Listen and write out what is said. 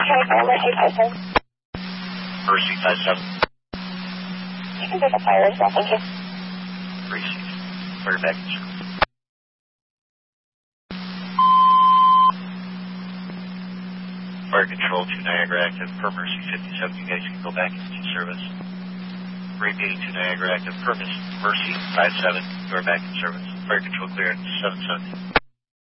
Mercy 57. You can take a fire as well, thank you. Received. Fire back in service. Fire control 2 Niagara active per Mercy 57. You guys can go back into service. Repeating 2 Niagara active per Mercy 57. You are back in service. Fire control clear at 770.